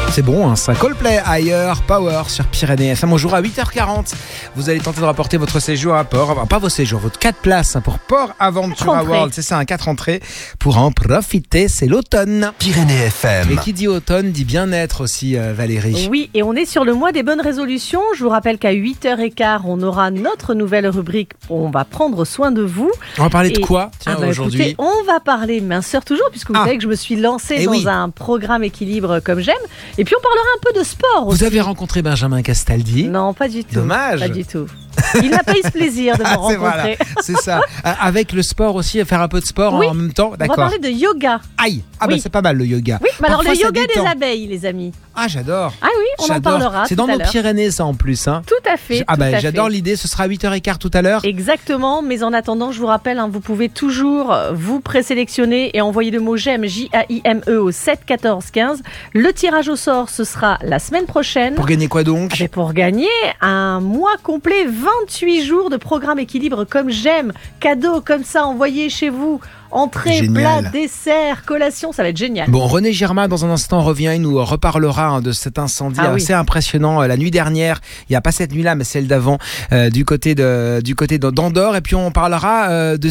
C'est bon, hein, ça. Coldplay, Higher Power sur Pyrénées FM. On jouera à 8h40. Vous allez tenter de rapporter votre séjour à Port. Enfin, pas vos séjours, votre 4 places pour Port Aventura World. C'est ça, un 4 entrées pour en profiter. C'est l'automne. Pyrénées FM. Et qui dit automne dit bien-être aussi, Valérie. Oui, et on est sur le mois des bonnes résolutions. Je vous rappelle qu'à 8h15, on aura notre nouvelle rubrique. On va prendre soin de vous. On va parler de quoi aujourd'hui? Écoutez, on va parler minceur toujours, puisque vous savez que je me suis lancée dans un programme équilibre comme j'aime. Et puis on parlera un peu de sport aussi. Vous avez rencontré Benjamin Castaldi? Non, pas du tout. Dommage. Pas du tout. Il n'a pas eu ce plaisir de me rencontrer. Voilà, c'est ça. Avec le sport aussi, faire un peu de sport en même temps. D'accord. On va parler de yoga. Aïe. Ah bah c'est pas mal le yoga. Oui, mais alors Parfois, le yoga des abeilles, les amis. Ah, j'adore. Ah oui, on en parlera. C'est dans nos Pyrénées, ça en plus. Hein. Tout à fait. J'adore l'idée. Ce sera à 8h15 tout à l'heure. Exactement. Mais en attendant, je vous rappelle, vous pouvez toujours vous présélectionner et envoyer le mot j'aime, J-A-I-M-E au 7 14 15. Le tirage au sort, ce sera la semaine prochaine. Pour gagner quoi donc? Pour gagner un mois complet, 28 jours de programme équilibre comme j'aime. Cadeau comme ça, envoyé chez vous. Entrée, plat, dessert, collation, ça va être génial. Bon, René Girma, dans un instant, revient. Il nous reparlera de cet incendie assez impressionnant la nuit dernière. Il n'y a pas cette nuit-là, mais celle d'avant, du côté d'Andorre. Et puis, on parlera de